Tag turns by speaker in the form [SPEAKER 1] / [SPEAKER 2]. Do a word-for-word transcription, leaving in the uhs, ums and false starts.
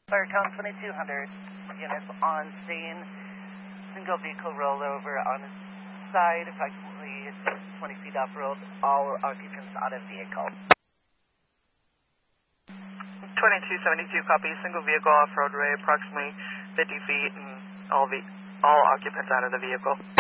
[SPEAKER 1] Firecon twenty-two hundred units on scene. Single vehicle rollover on its side, approximately twenty feet off-road. All occupants out of vehicle.
[SPEAKER 2] twenty-two seventy-two, copy. Single vehicle off-road ray, approximately fifty feet, and all, ve all occupants out of the vehicle.